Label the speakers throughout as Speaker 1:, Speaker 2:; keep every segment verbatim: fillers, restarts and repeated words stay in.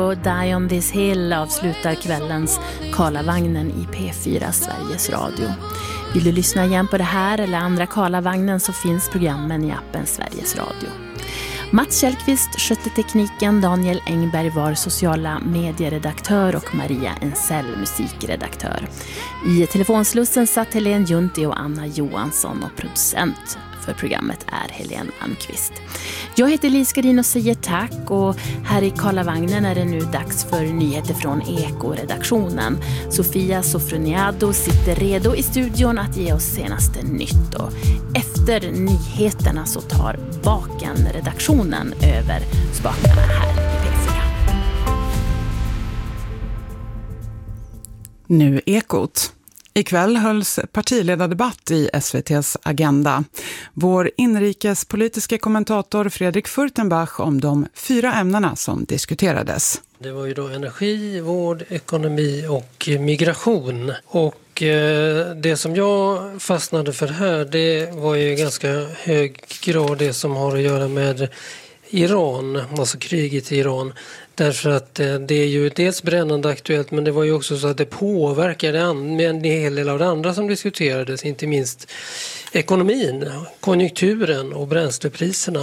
Speaker 1: och Die on this hill avslutar kvällens Karlavagnen i P fyra Sveriges Radio. Vill du lyssna igen på det här eller andra Karlavagnen så finns programmen i appen Sveriges Radio. Mats Kjellqvist skötte tekniken, Daniel Engberg var sociala medieredaktör och Maria Ensell musikredaktör. I telefonslussen satt Helene Junti och Anna Johansson och producent för programmet är Helene Almqvist. Jag heter Lise Gardin och säger tack, och här i Karlavagnen är det nu dags för nyheter från Eko-redaktionen. Sofia Sofroniado sitter redo i studion att ge oss senaste nytt, och efter nyheterna så tar Baken-redaktionen över spakarna här i P fyra.
Speaker 2: Nu Ekot. Ikväll hölls partiledardebatt i S V T:s Agenda. Vår inrikespolitiska kommentator Fredrik Furtenbach om de fyra ämnena som diskuterades.
Speaker 3: Det var ju då energi, vård, ekonomi och migration. Och eh, det som jag fastnade för här, det var ju i ganska hög grad det som har att göra med Iran, alltså kriget i Iran. Därför att det är ju dels brännande aktuellt, men det var ju också så att det påverkade en hel del av det andra som diskuterades, inte minst ekonomin, konjunkturen och bränslepriserna.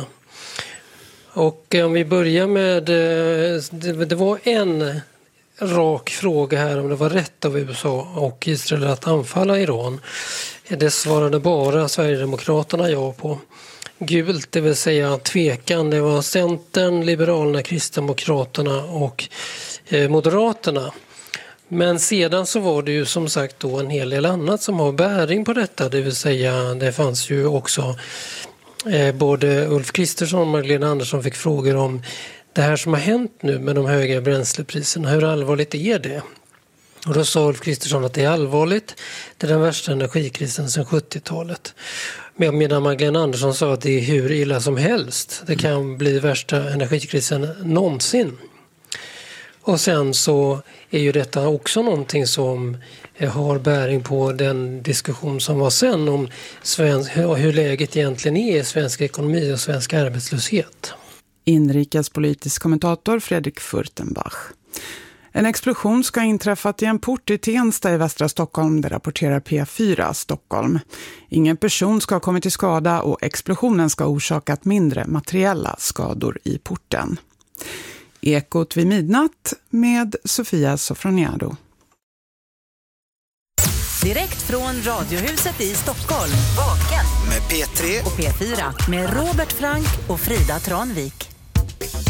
Speaker 3: Och om vi börjar med, det var en rak fråga här om det var rätt av U S A och Israel att anfalla Iran. Det svarade bara Sverigedemokraterna ja på. Gult, det vill säga tvekan, det var Centern, Liberalerna, Kristdemokraterna och eh, Moderaterna. Men sedan så var det ju som sagt då en hel del annat som har bäring på detta, det vill säga det fanns ju också eh, både Ulf Kristersson och Magdalena Andersson fick frågor om det här som har hänt nu med de höga bränslepriserna, hur allvarligt är det? Och då sa Ulf Kristersson att det är allvarligt, det är den värsta energikrisen sedan sjuttiotalet. Medan Magdalena Andersson sa att det är hur illa som helst. Det kan bli värsta energikrisen någonsin. Och sen så är ju detta också någonting som har bäring på den diskussion som var sen om svensk, hur läget egentligen är i svensk ekonomi och svensk arbetslöshet.
Speaker 2: Inrikespolitisk kommentator Fredrik Furtenbach. En explosion ska ha inträffat i en port i Tensta i västra Stockholm, det rapporterar P fyra Stockholm. Ingen person ska ha kommit till skada och explosionen ska ha orsakat mindre materiella skador i porten. Ekot vid midnatt med Sofia Sofroniado.
Speaker 4: Direkt från Radiohuset i Stockholm. Baken
Speaker 5: med P tre
Speaker 4: och P fyra med Robert Frank och Frida Tranvik.